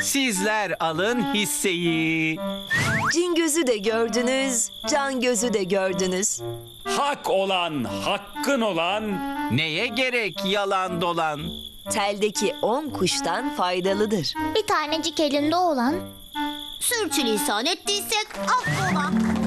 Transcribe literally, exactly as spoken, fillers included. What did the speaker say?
Sizler alın hisseyi. Cin gözü de gördünüz, can gözü de gördünüz. Hak olan, hakkın olan. Neye gerek yalan dolan? Teldeki on kuştan faydalıdır. Bir tanecik elinde olan. Sürçülisan ettiysek affola.